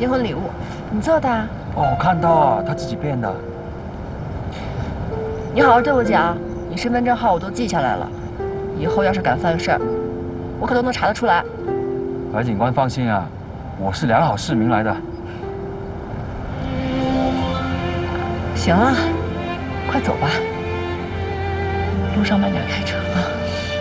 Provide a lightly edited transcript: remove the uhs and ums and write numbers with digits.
结婚礼物，你做的啊？ 哦，我看到啊，他自己变的。 你好好对我讲，你身份证号我都记下来了，以后要是敢犯事儿，我可都能查得出来。 白警官放心啊，我是良好市民来的。 行了，快走吧，路上慢点开车啊。